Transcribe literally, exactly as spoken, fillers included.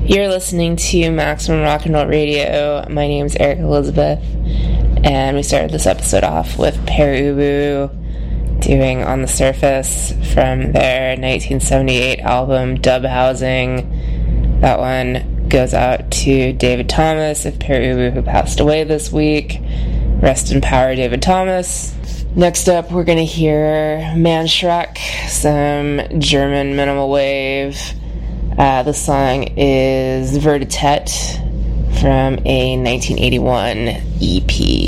You're listening to Maximum Rock and Roll Radio. My name's Eric Elizabeth, and we started this episode off with Pere Ubu doing On the Surface from their nineteen seventy-eight album Dub Housing. That one goes out to David Thomas of Pere Ubu, who passed away this week. Rest in power, David Thomas. Next up, we're going to hear Manschreck, some German minimal wave. Uh, the song is Vertitet from a nineteen eighty-one E P.